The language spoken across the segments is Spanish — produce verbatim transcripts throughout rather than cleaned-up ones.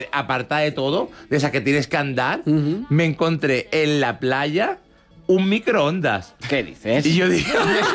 apartada de todo, de esa que tienes que andar, Uh-huh. me encontré en la playa un microondas. ¿Qué dices? Y yo dije,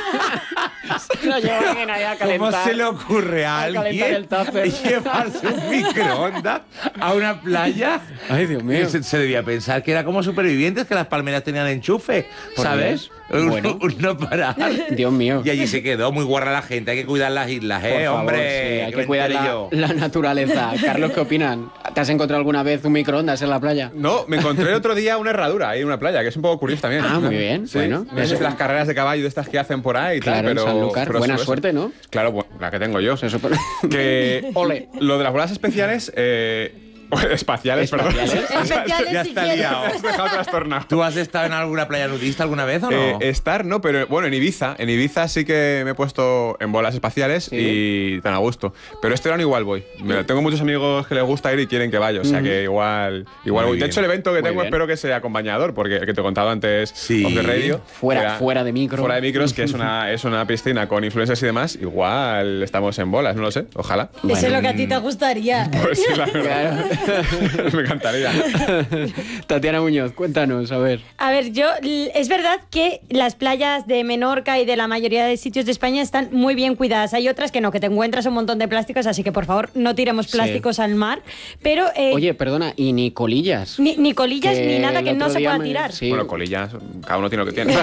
Lo lleva alguien ahí a ¿cómo calentar. se le ocurre a a calentar alguien el tupper? llevarse un microondas a una playa? Ay, Dios mío. Se, se debía pensar que era como supervivientes, que las palmeras tenían enchufe, Por ¿sabes? Dios. Bueno. Un no parar. Dios mío. Y allí se quedó muy guarra la gente. Hay que cuidar las islas, ¿eh, Por favor, hombre? sí, hay que que me cuidar enteré la, yo. la naturaleza. Carlos, ¿qué opinan? ¿Te has encontrado alguna vez un microondas en la playa? No, me encontré el otro día una herradura ahí en una playa, que es un poco curioso también. Ah, muy bien, Sí. bueno. No sé si las carreras de caballo de estas que hacen por ahí y Claro, tal, en pero... Sanlúcar. pero Buena sobre eso. suerte, ¿no? Claro, bueno, la que tengo yo. Se supone- Que Ole. lo de las bolas especiales... Eh, espaciales, perdón. Espaciales. Especiales Ya si está quieres. liado. Me has dejado trastornado. ¿Tú has estado en alguna playa nudista alguna vez o no? Eh, estar, no, pero bueno, en Ibiza. En Ibiza sí que me he puesto en bolas espaciales Sí. y tan a gusto. Pero este verano igual voy. Me- tengo muchos amigos que les gusta ir y quieren que vaya. O sea que igual, igual Muy voy. De bien. hecho, el evento que Muy tengo bien. espero que sea acompañador, porque el que te he contado antes, Sí. Off the Radio. Fuera- era- fuera de micro. Fuera de micros, que es una, es una piscina con influencers y demás. Igual estamos en bolas, no lo sé. Ojalá. Eso es lo que a ti te gustaría. Pues sí, la verdad. Claro. Me encantaría. Tatiana Muñoz, cuéntanos, a ver. A ver, yo l- es verdad que las playas de Menorca y de la mayoría de sitios de España están muy bien cuidadas. Hay otras que no, que te encuentras un montón de plásticos, así que por favor no tiremos plásticos al mar. Pero eh, Oye, perdona, y ni colillas. ni, ni colillas ni nada el que no otro se día pueda me- tirar. Sí. Bueno, colillas, cada uno tiene lo que tiene.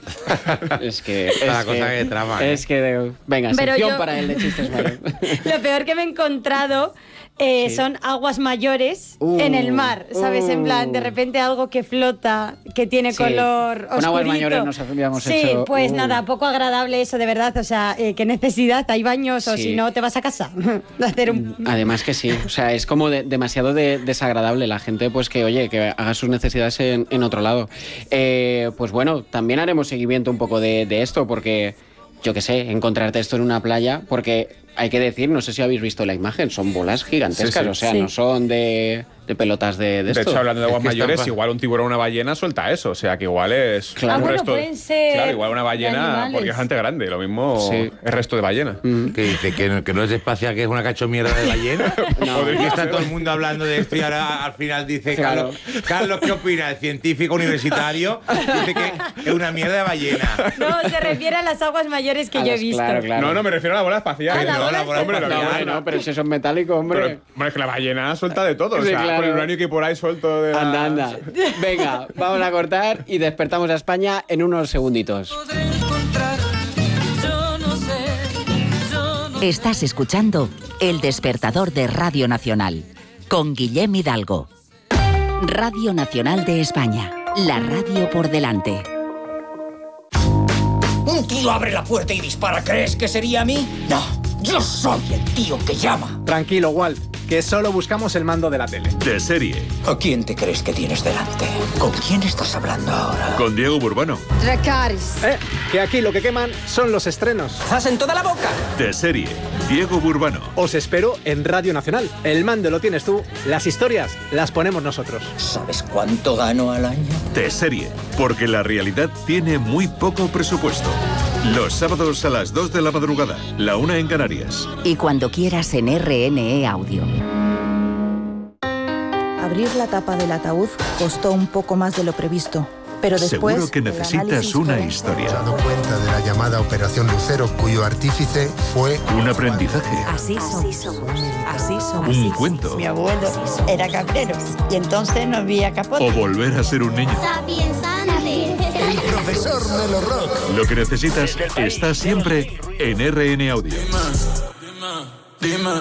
Es que. Es Cada cosa que trama, ¿eh? Es que. de- venga, Pero sección yo- para el de chistes malos. Lo peor que me he encontrado eh, Sí. son aguas mayores Uh, en el mar, ¿sabes? En plan, de uh. repente algo que flota, que tiene Sí. color Con aguas oscurito. mayores nos habíamos Sí, hecho- pues uh. nada, poco agradable eso, de verdad. O sea, eh, ¿qué necesidad? Hay baños o Sí. si no te vas a casa. De hacer un... Además que sí, o sea, es como de- demasiado de- desagradable la gente, pues que, oye, que haga sus necesidades en, en otro lado. Eh, pues bueno, también haremos seguimiento un poco de, de esto, porque, yo qué sé, encontrarte esto en una playa, porque hay que decir, no sé si habéis visto la imagen, son bolas gigantescas, Sí, sí. o sea, Sí. no son de, de pelotas de, de De esto. hecho, hablando de aguas Es que están mayores, pa- igual un tiburón o una ballena suelta eso. O sea, que igual es Claro. Ah, un bueno, resto. pueden ser Claro, igual una de ballena, animales. porque es bastante grande. Lo mismo Sí. es resto de ballena. Mm. Que dice que no, que no es espacial, que es una cachomierda de ballena. No. Joder, que está todo el mundo hablando de esto y ahora al final dice Claro. Carlos, Carlos, ¿qué opina? El científico universitario dice que es una mierda de ballena. No, se refiere a las aguas mayores que A yo he las- visto. Claro, claro. No, no, me refiero a la bola espacial. Ah, la No, bola bola- hombre, lo que No, pasa- bueno, pero si son metálicos, hombre. Pero, bueno, es que la ballena suelta de todo. O Sí, sea, claro. con el uranio que hay por ahí suelto de la- Anda, anda. Venga, vamos a cortar y despertamos a España en unos segunditos. Estás escuchando El Despertador de Radio Nacional con Guillem Hidalgo. Radio Nacional de España, la radio por delante. Un tío abre la puerta y dispara. ¿Crees que sería a mí? No, yo soy el tío que llama. Tranquilo, Walt, que solo buscamos el mando de la tele. De serie, ¿A quién te crees que tienes delante? ¿Con quién estás hablando ahora? con Diego Burbano. Eh, que aquí lo que queman son los estrenos. ¡Estás en toda la boca! De serie, Diego Burbano. Os espero en Radio Nacional. El mando lo tienes tú, las historias las ponemos nosotros. ¿Sabes cuánto gano al año? De serie, porque la realidad tiene muy poco presupuesto. Los sábados a las dos de la madrugada, la una en Canarias. Y cuando quieras en R N E Audio. Abrir la tapa del ataúd costó un poco más de lo previsto, pero después... Seguro que el necesitas análisis una forense- historia, dado cuenta de la llamada Operación Lucero, cuyo artífice fue... un aprendizaje, Así somos. Así somos. un cuento Mi abuelo era cabrero y entonces no había capote. o volver a ser un niño. El profesor Melo Rock. Lo que necesitas está siempre en R N Audio. Dime,